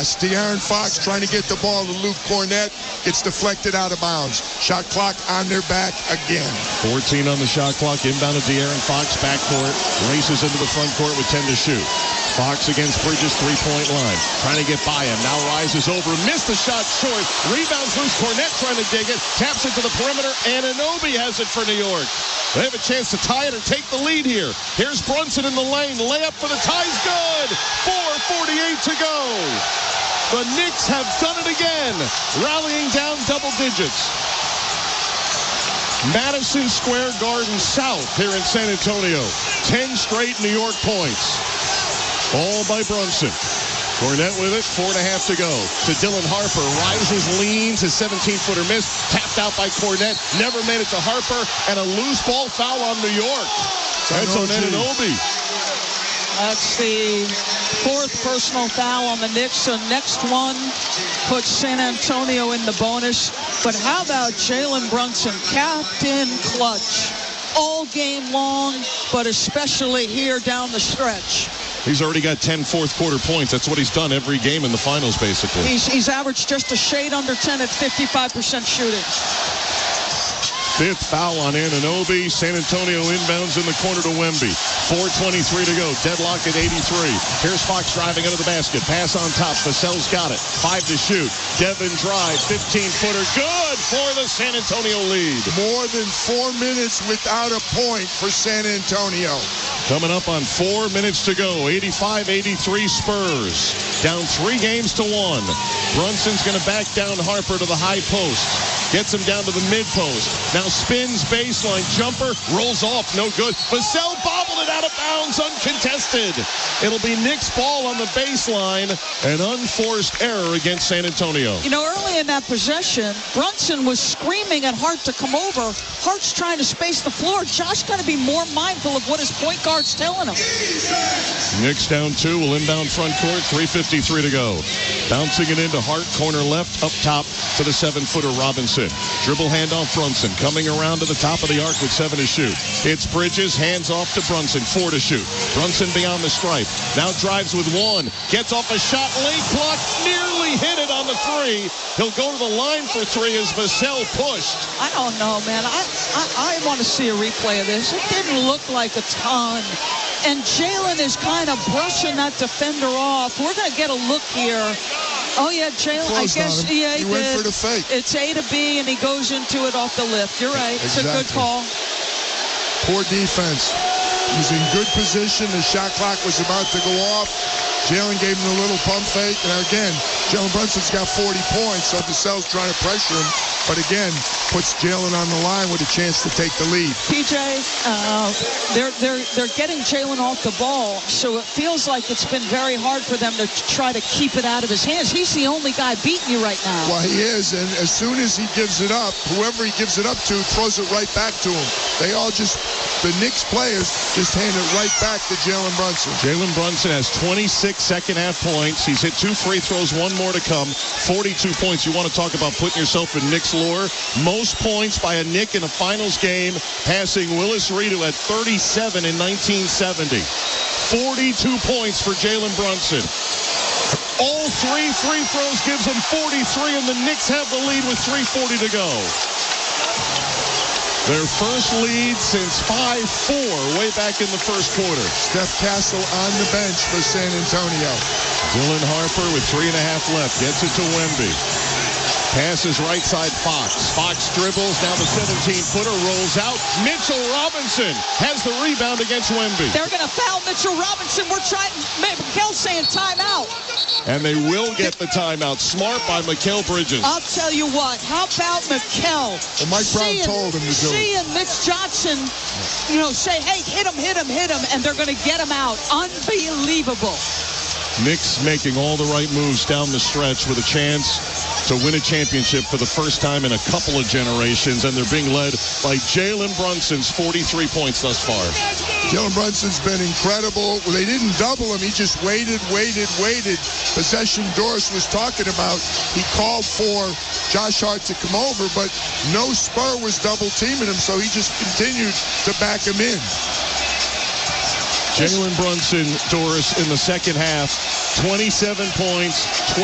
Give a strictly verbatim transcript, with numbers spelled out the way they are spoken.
pass. De'Aaron Fox trying to get the ball to Luke Cornett. It's deflected out of bounds. Shot clock on their back again. fourteen on the shot clock. Inbound to De'Aaron Fox. Backcourt. Races into the front court with ten to shoot. Fox against Bridges, three-point line. Trying to get by him. Now rises over. Missed the shot short. Rebounds loose. Cornett trying to dig it. Taps it to the perimeter. Anunoby has it for New York. They have a chance to tie it or take the lead here. Here's Brunson in the lane. Layup for the tie's good. four forty-eight to go. The Knicks have done it again. Rallying down double digits. Madison Square Garden South here in San Antonio. ten straight New York points. All by Brunson. Cornett with it, four and a half to go. To Dylan Harper, rises, leans, his seventeen-footer miss, tapped out by Cornett, never made it to Harper, and a loose ball foul on New York. That's on Anunoby. That's the fourth personal foul on the Knicks. So next one puts San Antonio in the bonus. But how about Jalen Brunson, captain clutch, all game long, but especially here down the stretch. He's already got ten fourth-quarter points. That's what he's done every game in the finals, basically. He's, he's averaged just a shade under ten at fifty-five percent shooting. Fifth foul on Anunoby. San Antonio inbounds in the corner to Wemby. four twenty-three to go. Deadlock at eighty-three. Here's Fox driving under the basket. Pass on top. Vassell's got it. Five to shoot. Devin drive. fifteen-footer. Good for the San Antonio lead. More than four minutes without a point for San Antonio. Coming up on four minutes to go. eighty-five eighty-three Spurs. Down three games to one. Brunson's going to back down Harper to the high post. Gets him down to the mid post. Now spins baseline jumper. Rolls off. No good. Vassell bobbled it out of bounds. Uncontested. It'll be Knicks ball on the baseline. An unforced error against San Antonio. You know, early in that possession, Brunson was screaming at Hart to come over. Hart's trying to space the floor. Josh got to be more mindful of what his point guard's telling him. Knicks down two. Will inbound front court. three fifty-three to go. Bouncing it into Hart. Corner left. Up top to the seven-footer Robinson. Dribble handoff Brunson. Coming around to the top of the arc with seven to shoot. It's Bridges. Hands off to Brunson. Four to shoot. Brunson beyond the stripe. Now drives with one. Gets off a shot. Late block. Nearly hit it on the three. He'll go to the line for three as Vassell pushed. I don't know, man. I, I, I want to see a replay of this. It didn't look like a ton. And Jalen is kind of brushing that defender off. We're going to get a look here. Oh, yeah, Jalen, I guess, yeah, he, he went did. for the fake. It's A to B, and he goes into it off the lift. You're right. It's exactly. a good call. Poor defense. He's in good position. The shot clock was about to go off. Jalen gave him a little pump fake. And again, Jalen Brunson's got forty points, so Vassell's trying to pressure him. But again, puts Jalen on the line with a chance to take the lead. P J, uh, they're, they're, they're getting Jalen off the ball, so it feels like it's been very hard for them to try to keep it out of his hands. He's the only guy beating you right now. Well, he is, and as soon as he gives it up, whoever he gives it up to throws it right back to him. They all just, the Knicks players just hand it right back to Jalen Brunson. Jalen Brunson has twenty-six second half points. He's hit two free throws, one more to come. forty-two points. You want to talk about putting yourself in Knicks lore? Most points by a Knick in a finals game, passing Willis Reed, who had thirty-seven in nineteen seventy. forty-two points for Jalen Brunson. All three free throws gives him forty-three, and the Knicks have the lead with three forty to go. Their first lead since five four way back in the first quarter. Steph Castle on the bench for San Antonio. Dylan Harper with three and a half left. Gets it to Wemby. Passes right side Fox. Fox dribbles. Now the seventeen-footer rolls out. Mitchell Robinson has the rebound against Wemby. They're going to foul Mitchell Robinson. We're trying. Mikel's saying timeout. And they will get the timeout. Smart by Mikal Bridges. I'll tell you what. How about Mikel? Well, Mike Brown seeing, told him to do it. Seeing Mitch Johnson, you know, say, hey, hit him, hit him, hit him, and they're going to get him out. Unbelievable. Knicks making all the right moves down the stretch with a chance to win a championship for the first time in a couple of generations, and they're being led by Jalen Brunson's forty-three points thus far. Jalen Brunson's been incredible. Well, they didn't double him. He just waited, waited, waited. Possession Doris was talking about. He called for Josh Hart to come over, but no Spur was double teaming him, so he just continued to back him in. Jalen Brunson, Doris, in the second half, twenty-seven points,